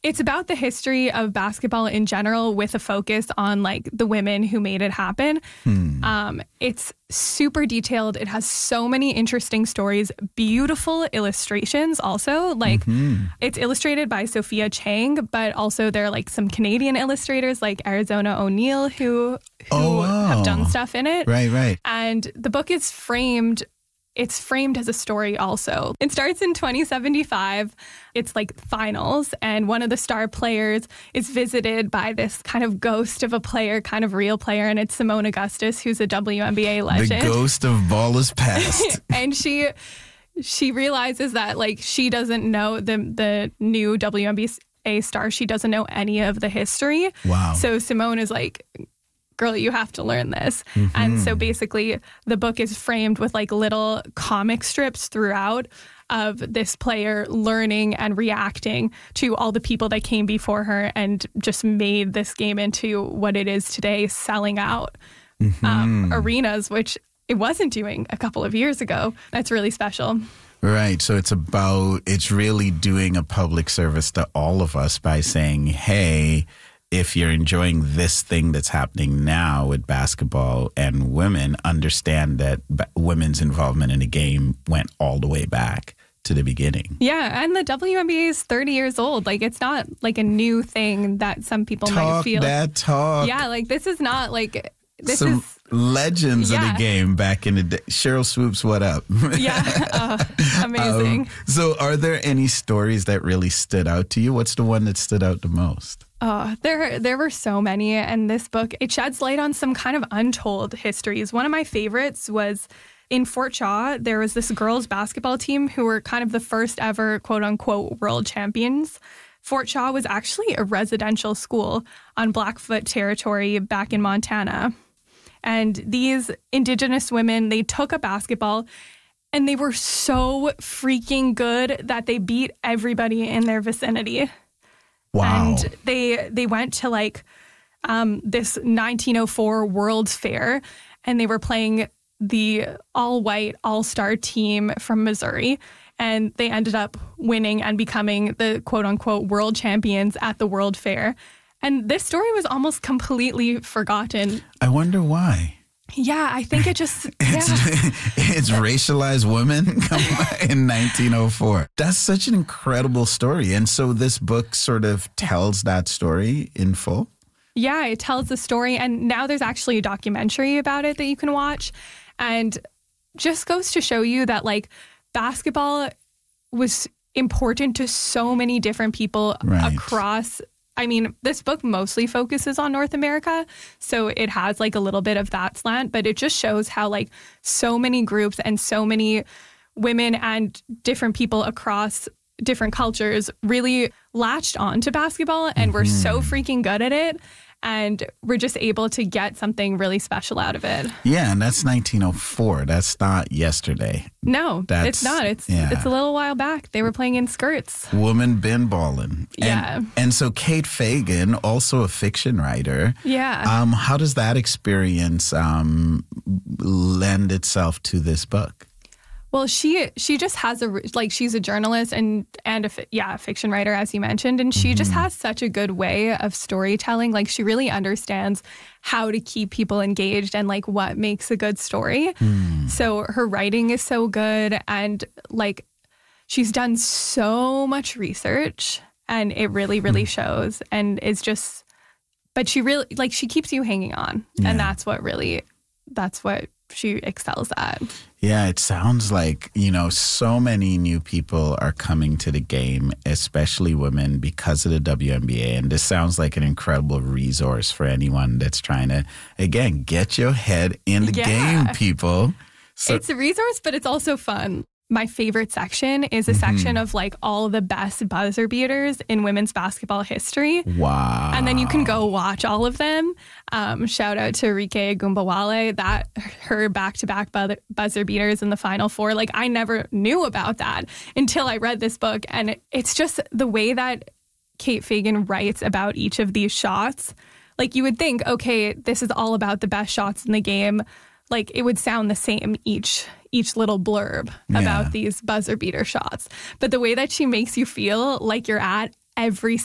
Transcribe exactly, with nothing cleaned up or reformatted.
It's about the history of basketball in general with a focus on like the women who made it happen. Hmm. Um, it's super detailed. It has so many interesting stories, beautiful illustrations also. Like mm-hmm. It's illustrated by Sophia Chang, but also there are like some Canadian illustrators like Arizona O'Neill who, who oh, wow. have done stuff in it. Right, right. And the book is framed It's framed as a story also. It starts in twenty seventy-five. It's like finals, and one of the star players is visited by this kind of ghost of a player, kind of real player, and it's Simone Augustus, who's a W N B A legend. The ghost of Ball's past. And she she realizes that like she doesn't know the the new W N B A star. She doesn't know any of the history. Wow. So Simone is like, girl, you have to learn this. Mm-hmm. And so basically the book is framed with like little comic strips throughout of this player learning and reacting to all the people that came before her and just made this game into what it is today, selling out mm-hmm. um, arenas, which it wasn't doing a couple of years ago. That's really special. Right. So it's about, it's really doing a public service to all of us by saying, hey, if you're enjoying this thing that's happening now with basketball and women, understand that b- women's involvement in the game went all the way back to the beginning. Yeah, and the W N B A is thirty years old. Like, it's not like a new thing that some people talk might feel. that talk. Yeah, like this is not like this Some is legends yeah. of the game back in the day. Cheryl Swoops, what up? Yeah, uh, amazing. Um, so are there any stories that really stood out to you? What's the one that stood out the most? Oh, there there were so many, and this book, it sheds light on some kind of untold histories. One of my favorites was in Fort Shaw. There was this girls basketball team who were kind of the first ever quote-unquote world champions. Fort Shaw was actually a residential school on Blackfoot territory back in Montana. And these Indigenous women, they took a basketball and they were so freaking good that they beat everybody in their vicinity. Wow. And they they went to like um, this nineteen oh four World's Fair, and they were playing the all-white all-star team from Missouri. And they ended up winning and becoming the quote-unquote world champions at the World Fair. And this story was almost completely forgotten. I wonder why. Yeah, I think it just... it's, yeah. it's racialized women in nineteen oh four. That's such an incredible story. And so this book sort of tells that story in full? Yeah, it tells the story. And now there's actually a documentary about it that you can watch. And just goes to show you that, like, basketball was important to so many different people right. across... I mean, this book mostly focuses on North America, so it has like a little bit of that slant, but it just shows how like so many groups and so many women and different people across different cultures really latched on to basketball and mm-hmm. were so freaking good at it. And we're just able to get something really special out of it. Yeah, and that's nineteen oh four. That's not yesterday. No, that's, it's not. It's yeah. it's a little while back. They were playing in skirts. Woman been ballin'. Yeah. And, and so Kate Fagan, also a fiction writer. Yeah. Um, how does that experience um, lend itself to this book? Well, she she just has a, like, she's a journalist and, and a, yeah, a fiction writer, as you mentioned. And she mm-hmm. just has such a good way of storytelling. Like, she really understands how to keep people engaged and, like, what makes a good story. Mm. So her writing is so good. And, like, she's done so much research and it really, really mm. shows. And it's just, but she really, like, she keeps you hanging on. Yeah. And that's what really, that's what she excels at. Yeah, it sounds like, you know, so many new people are coming to the game, especially women, because of the W N B A. And this sounds like an incredible resource for anyone that's trying to, again, get your head in the yeah. game, people. So- it's a resource, but it's also fun. My favorite section is a mm-hmm. section of like all the best buzzer beaters in women's basketball history. Wow. And then you can go watch all of them. Um, shout out to Rike Gumbawale, that her back-to-back bu- buzzer beaters in the Final Four. Like, I never knew about that until I read this book. And it's just the way that Kate Fagan writes about each of these shots. Like, you would think, okay, this is all about the best shots in the game. Like, it would sound the same each each little blurb yeah. about these buzzer beater shots. But the way that she makes you feel like you're at every